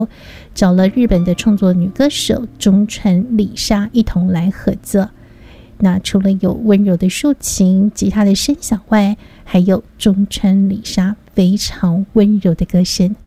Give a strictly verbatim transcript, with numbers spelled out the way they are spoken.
找了日本的创作女歌手中川里沙一同来合作。那除了有温柔的抒情、吉他的声响外，还有中川里沙非常温柔的歌声。